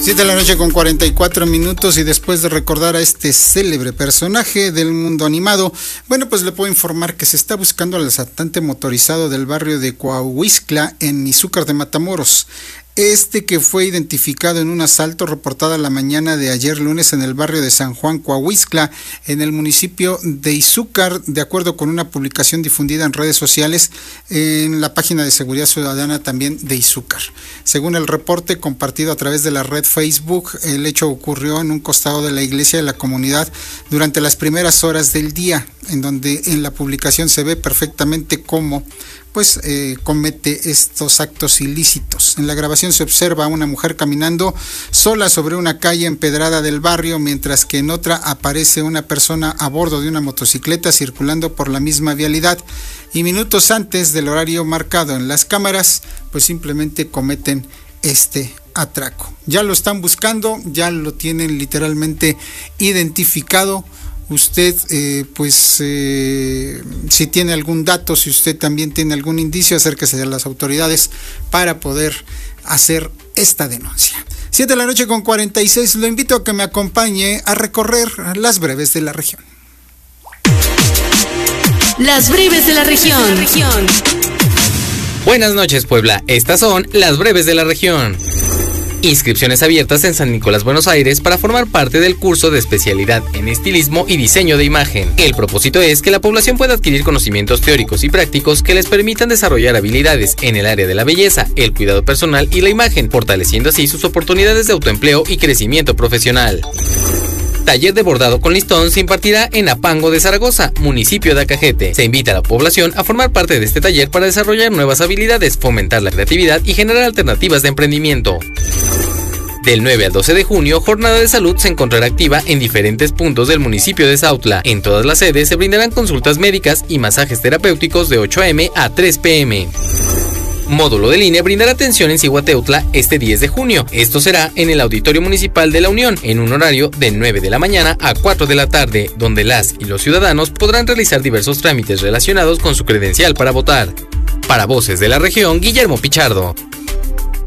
7 de la noche con 44 minutos, y después de recordar a este célebre personaje del mundo animado, bueno, pues le puedo informar que se está buscando al asaltante motorizado del barrio de Coahuistla en Izúcar de Matamoros. Que fue identificado en un asalto reportado la mañana de ayer lunes en el barrio de San Juan, Coahuistla, en el municipio de Izúcar, de acuerdo con una publicación difundida en redes sociales en la página de Seguridad Ciudadana también de Izúcar. Según el reporte compartido a través de la red Facebook, el hecho ocurrió en un costado de la iglesia de la comunidad durante las primeras horas del día, en donde en la publicación se ve perfectamente cómo comete estos actos ilícitos. En la grabación se observa a una mujer caminando sola sobre una calle empedrada del barrio, mientras que en otra aparece una persona a bordo de una motocicleta circulando por la misma vialidad, y minutos antes del horario marcado en las cámaras, pues simplemente cometen este atraco. Ya lo están buscando, ya lo tienen literalmente identificado. Usted, si tiene algún dato, si usted también tiene algún indicio, acérquese a las autoridades para poder hacer esta denuncia. 7 de la noche con 46, lo invito a que me acompañe a recorrer las breves de la región. Las breves de la región. Buenas noches, Puebla. Estas son las breves de la región. Inscripciones abiertas en San Nicolás, Buenos Aires, para formar parte del curso de especialidad en estilismo y diseño de imagen. El propósito es que la población pueda adquirir conocimientos teóricos y prácticos que les permitan desarrollar habilidades en el área de la belleza, el cuidado personal y la imagen, fortaleciendo así sus oportunidades de autoempleo y crecimiento profesional. Taller de bordado con listón se impartirá en Apango de Zaragoza, municipio de Acajete. Se invita a la población a formar parte de este taller para desarrollar nuevas habilidades, fomentar la creatividad y generar alternativas de emprendimiento. Del 9 al 12 de junio, Jornada de Salud se encontrará activa en diferentes puntos del municipio de Sautla. En todas las sedes se brindarán consultas médicas y masajes terapéuticos de 8 a.m. a 3 p.m. Módulo de línea brindará atención en Cihuateutla este 10 de junio. Esto será en el Auditorio Municipal de la Unión, en un horario de 9 de la mañana a 4 de la tarde, donde las y los ciudadanos podrán realizar diversos trámites relacionados con su credencial para votar. Para Voces de la Región, Guillermo Pichardo.